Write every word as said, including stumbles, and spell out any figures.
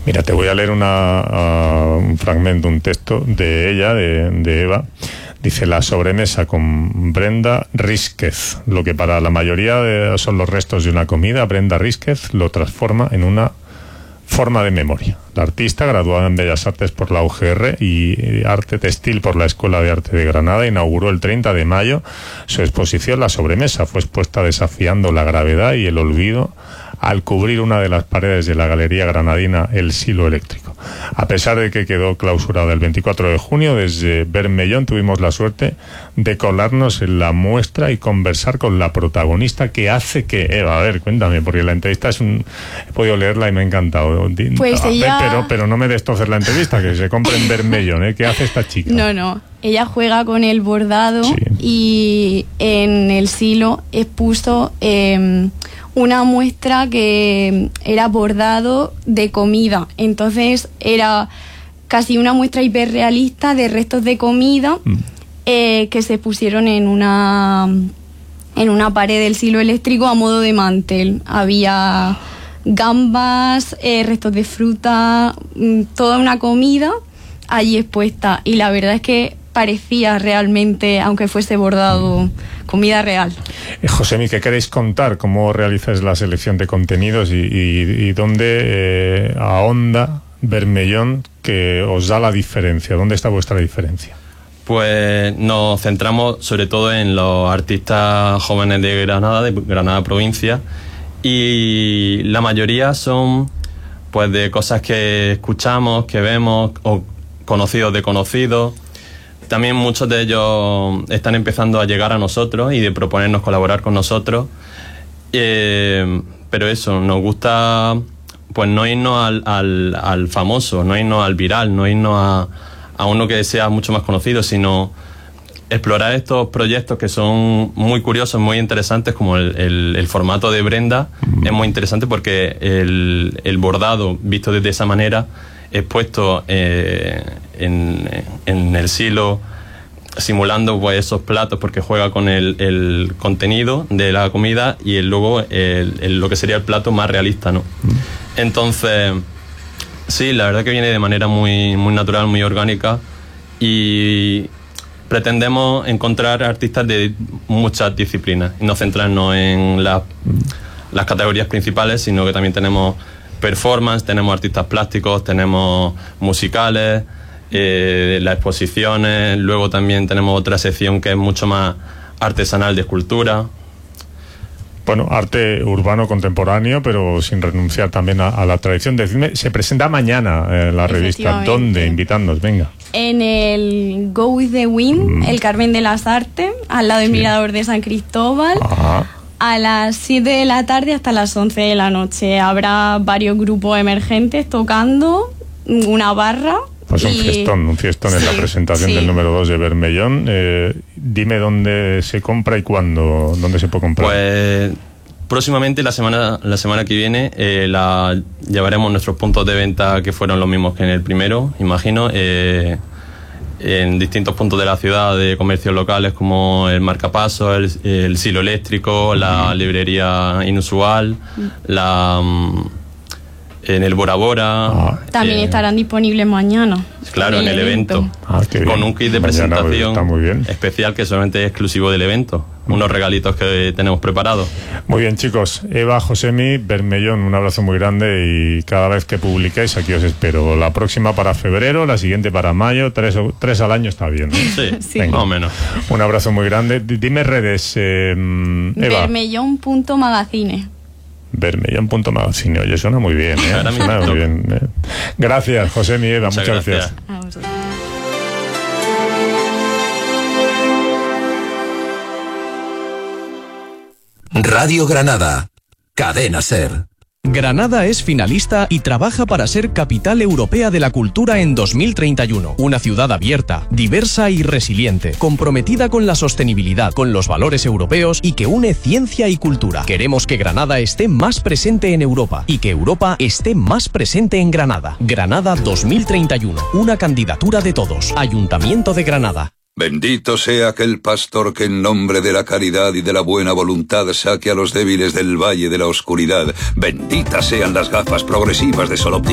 Mira, te voy a leer una, uh, un fragmento, un texto de ella, de, de Eva. Dice: la sobremesa con Brenda Rísquez. Lo que para la mayoría de, son los restos de una comida, Brenda Rísquez lo transforma en una forma de memoria. La artista, graduada en Bellas Artes por la U G R y Arte Textil por la Escuela de Arte de Granada, inauguró el treinta de mayo su exposición La Sobremesa. Fue expuesta desafiando la gravedad y el olvido al cubrir una de las paredes de la galería granadina El Silo Eléctrico. A pesar de que quedó clausurada el veinticuatro de junio, desde Bermellón tuvimos la suerte de colarnos en la muestra y conversar con la protagonista que hace que... Eva, a ver, cuéntame, porque la entrevista es un... He podido leerla y me ha encantado. Pues a ella... ver, pero, pero no me destroces la entrevista, que se compre en Bermellón, ¿eh? ¿Qué hace esta chica? No, no. Ella juega con el bordado, sí. Y en El Silo expuso... Eh, una muestra que era bordado de comida. Entonces era casi una muestra hiperrealista de restos de comida mm. eh, que se pusieron en una en una pared del Silo Eléctrico a modo de mantel. Había gambas, eh, restos de fruta, toda una comida allí expuesta. Y la verdad es que parecía realmente, aunque fuese bordado, comida real. Eh, Josemi, ¿qué queréis contar? ¿Cómo realizáis la selección de contenidos y, y, y dónde eh, ahonda Bermellón que os da la diferencia? ¿Dónde está vuestra diferencia? Pues nos centramos sobre todo en los artistas jóvenes de Granada, de Granada provincia, y la mayoría son pues de cosas que escuchamos, que vemos, o conocidos de conocidos. También muchos de ellos están empezando a llegar a nosotros y de proponernos colaborar con nosotros. Eh, pero eso, nos gusta pues no irnos al, al, al famoso, no irnos al viral, no irnos a, a uno que sea mucho más conocido, sino explorar estos proyectos que son muy curiosos, muy interesantes, como el, el, el formato de Brenda. Mm. Es muy interesante porque el, el bordado, visto desde esa manera, expuesto eh, en, en el silo, simulando pues esos platos, porque juega con el, el contenido de la comida y el, luego el, el, lo que sería el plato más realista, ¿no? Entonces, sí, la verdad que viene de manera muy, muy natural, muy orgánica, y pretendemos encontrar artistas de muchas disciplinas y no centrarnos en la, las categorías principales, sino que también tenemos performance, tenemos artistas plásticos, tenemos musicales, eh, las exposiciones, luego también tenemos otra sección que es mucho más artesanal, de escultura. Bueno, arte urbano contemporáneo, pero sin renunciar también a, a la tradición. Decidme, se presenta mañana eh, la revista. ¿Dónde? Invitadnos, venga. En el Go With The Wind, mm. el Carmen de las Artes, al lado del sí. Mirador de San Cristóbal. Ajá. A las siete de la tarde hasta las once de la noche. Habrá varios grupos emergentes tocando, una barra. Pues y... un fiestón, un fiestón sí, en la presentación sí. del número dos de Bermellón. Eh, dime dónde se compra y cuándo, dónde se puede comprar. Pues próximamente, la semana, la semana que viene, eh, la llevaremos nuestros puntos de venta, que fueron los mismos que en el primero, imagino, eh, en distintos puntos de la ciudad, de comercios locales como el Marcapaso, el, el Silo Eléctrico, la uh-huh. librería Inusual, uh-huh. la en el Bora Bora. Ah. También eh, estarán disponibles mañana. Claro, en el evento. evento. Ah, con un kit de mañana presentación muy bien. especial que solamente es exclusivo del evento. Uh-huh. Unos regalitos que tenemos preparados. Muy bien, chicos. Eva, Josemi, Bermellón, un abrazo muy grande, y cada vez que publiquéis aquí os espero. La próxima para febrero, la siguiente para mayo, tres, tres al año está bien, ¿no? Sí, sí. Más o menos. Un abrazo muy grande. Dime redes, eh, Eva. Bermellón punto magazine. Bermellón punto magazine. Oye, suena muy bien, ¿eh? Suena muy bien, ¿eh? Gracias, Josemi, Eva, muchas, muchas gracias. gracias. Radio Granada, Cadena SER. Granada es finalista y trabaja para ser capital europea de la cultura en dos mil treinta y uno. Una ciudad abierta, diversa y resiliente, comprometida con la sostenibilidad, con los valores europeos y que une ciencia y cultura. Queremos que Granada esté más presente en Europa y que Europa esté más presente en Granada. Granada dos mil treinta y uno, una candidatura de todos. Ayuntamiento de Granada. Bendito sea aquel pastor que en nombre de la caridad y de la buena voluntad saque a los débiles del valle de la oscuridad. Benditas sean las gafas progresivas de Sol Óptica.